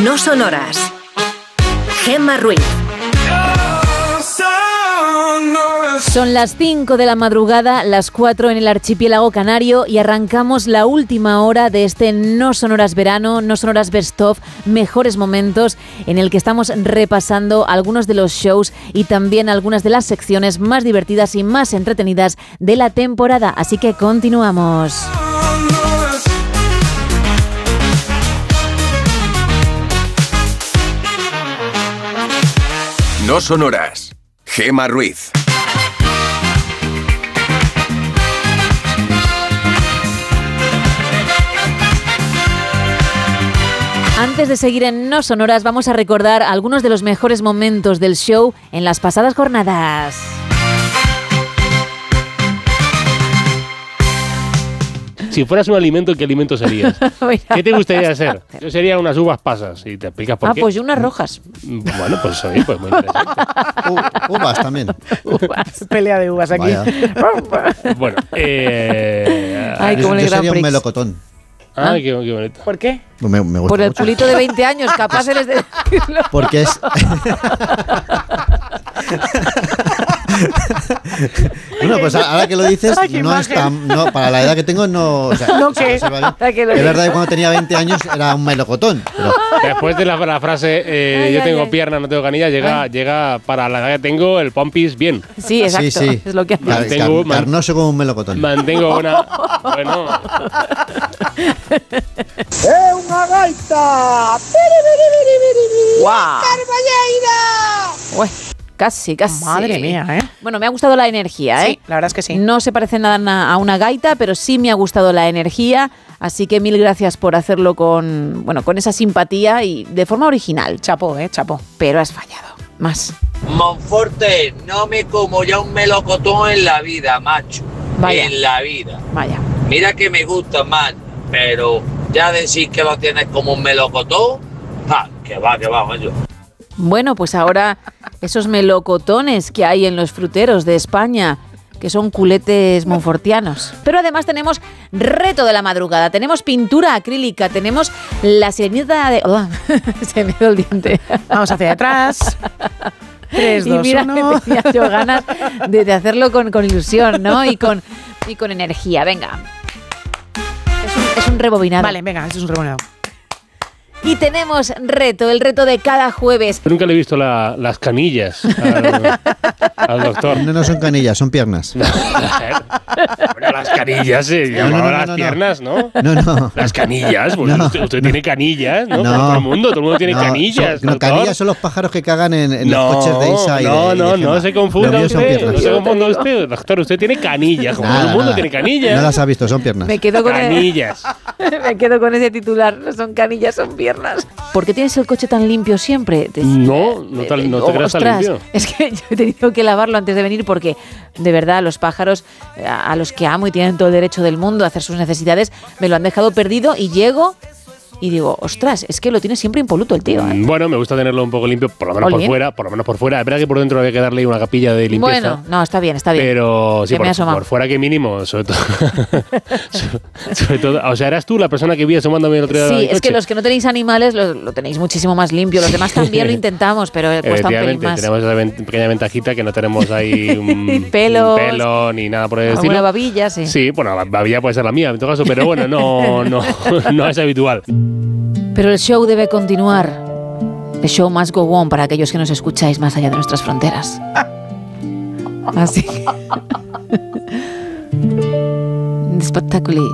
No sonoras. Gemma Ruiz. Son las 5 de la madrugada, las 4 en el archipiélago canario y arrancamos la última hora de este No Sonoras Verano, No Sonoras Best Of, Mejores Momentos, en el que estamos repasando algunos de los shows y también algunas de las secciones más divertidas y más entretenidas de la temporada. Así que continuamos. No sonoras. Gemma Ruiz. Antes de seguir en No Sonoras, vamos a recordar algunos de los mejores momentos del show en las pasadas jornadas. Si fueras un alimento, ¿qué alimento serías? ¿Qué te gustaría ser? Yo sería unas uvas pasas. ¿Y te explicas por qué? Pues yo unas rojas. Bueno, pues sí, pues muy interesante. Uvas también. Uvas, pelea de uvas aquí. Bueno, Ay, yo sería un melocotón. Ay, qué bonito. ¿Por qué? Me gusta Por el mucho. culito de 20 años, capaz eres de decirlo. Porque es... Bueno, pues ahora que lo dices, Ay, qué no es imagen. tan... No, para la edad que tengo, no... O sea, ¿No o sea, qué? se va bien. Ay, que lo Es que- verdad que cuando tenía 20 años era un melocotón. Pero Después de la frase, Ay, yo ay, tengo ay. piernas, no tengo canillas, llega para la edad que tengo el pompis bien. Sí, exacto. sí. Es lo que hace. Mantengo- carnoso como un melocotón. Mantengo una... Bueno, ¡Una gaita! ¡Guau! Ué, casi. Madre mía, ¿eh? Bueno, me ha gustado la energía, ¿eh? Sí, la verdad es que sí. No se parece nada a una gaita, pero sí me ha gustado la energía. Así que mil gracias por hacerlo con esa simpatía y de forma original. Chapó, chapó. Pero has fallado. Más. Monforte, no me como ya un melocotón en la vida, macho. Vaya. En la vida. Vaya. Mira que me gusta más, pero ya decir que lo tienes como un melocotón, que va, macho. Bueno, pues ahora esos melocotones que hay en los fruteros de España, que son culetes monfortianos. Pero además tenemos reto de la madrugada, tenemos pintura acrílica, tenemos la sirenita de... Oh, se me dio el diente. Vamos hacia atrás. 3, Y 2, mira 1. que tenía yo ganas de hacerlo con ilusión, ¿no? Y con energía. Venga. Es un rebobinado. Vale, venga, esto es un rebonado. Y tenemos el reto de cada jueves. yo nunca le he visto las canillas al doctor. No son canillas, son piernas. Bueno, las canillas se No, llamaban no, las no. piernas, ¿no? No. Las canillas, pues No. usted tiene canillas, ¿no? No. Como todo el mundo tiene No, canillas. No, doctor. canillas son los pájaros que cagan en los coches de Isa y de no Gemma. se confunda Los míos son usted, piernas. no se confunda usted, doctor, usted tiene canillas, como todo el mundo tiene canillas. No las has visto, son piernas. Me quedo con Canillas. Me quedo con ese titular. No son canillas, son piernas. ¿Por qué tienes el coche tan limpio siempre? No te creas tan Ostras, limpio. es que yo he tenido que lavarlo antes de venir porque, de verdad, los pájaros a los que amo y tienen todo el derecho del mundo a hacer sus necesidades, me lo han dejado perdido y llego y digo, ostras, es que lo tiene siempre impoluto el tío, ¿eh? Bueno, me gusta tenerlo un poco limpio, por lo menos Olbien. por fuera. Es verdad que por dentro había que darle una capilla de limpieza. Bueno, no, está bien. Pero sí, Que me he asomado. por fuera que mínimo, sobre todo. sobre todo. O sea, eras tú la persona que vi asomándome el otro día. Sí, del es que coche. los que no tenéis animales lo tenéis muchísimo más limpio. Los demás también lo intentamos, pero cuesta un pelín Efectivamente, más. tenemos esa pequeña ventajita que no tenemos ahí un Pelos, pelo ni nada por el alguna estilo. babilla, sí. Sí, bueno, la babilla puede ser la mía en todo caso, pero bueno, no es habitual. Pero el show debe continuar. The show must go on para aquellos que nos escucháis más allá de nuestras fronteras. Así que... Espectacular.